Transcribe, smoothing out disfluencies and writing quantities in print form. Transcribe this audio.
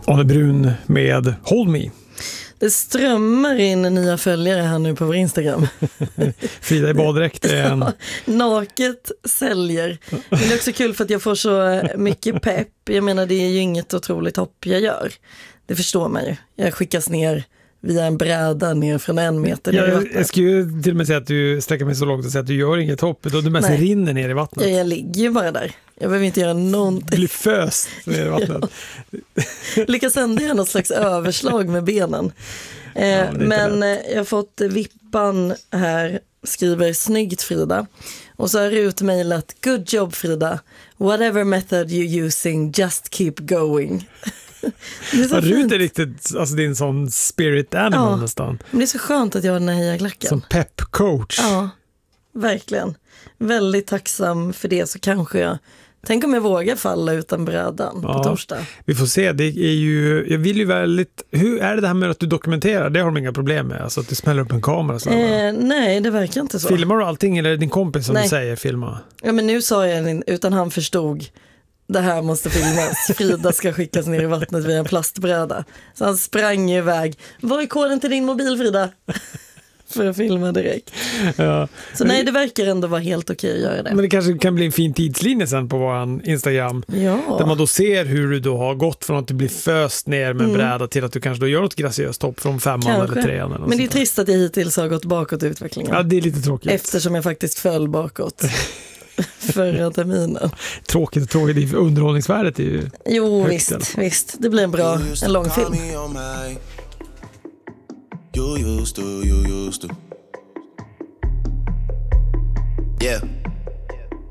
Anne Brun med Hold Me. Det strömmar in nya följare här nu på vår Instagram. Frida i baddräkt är en... Naket säljer. Men det är också kul för att jag får så mycket pepp. Jag menar, det är ju inget otroligt hopp jag gör. Det förstår man ju. Jag skickas ner via en bräda ner från 1 meter ner i vattnet. Jag skulle ju till och med säga att du sträcker mig så långt och säga att du gör inget hopp. Då du mest rinner ner i vattnet. Jag ligger ju bara där. Jag behöver inte göra någonting. Du blir föst ner i vattnet. Lyckas ändå göra något slags överslag med benen. Men jag har fått vippan här, skriver snyggt Frida. Och så har Rut mejlat, good job Frida. Whatever method you're using, just keep going. Rut är riktigt, alltså din sån spirit animal nästan. Men det är så skönt att jag har den här hejaklacken. Som pep-coach. Ja, verkligen. Väldigt tacksam för det, så kanske jag... Tänk om jag vågar falla utan brädan på torsdag. Vi får se, det är ju... Jag vill ju väldigt... Hur är det här med att du dokumenterar? Det har de inga problem med, alltså att du smäller upp en kamera. Nej, det verkar inte så. Filmar du allting eller är det din kompis som du säger filma? Ja, men nu sa jag utan han förstod... Det här måste filmas. Frida ska skickas ner i vattnet via en plastbräda. Så han sprang iväg. Vad är koden till din mobil, Frida? För att filma direkt. Ja. Så nej, det verkar ändå vara helt okej att göra det. Men det kanske kan bli en fin tidslinje sen på vår Instagram. Ja. Där man då ser hur du då har gått från att du blir föst ner med en bräda till att du kanske då gör något graciöst hopp från 5:an eller 3:an. Eller men det är trist att jag hittills har gått bakåt i utvecklingen. Ja, det är lite tråkigt. Eftersom jag faktiskt föll bakåt. Förra terminen. Tråkigt. Underhållningsvärdet är ju visst. Det blir en lång film. You used to. Yeah.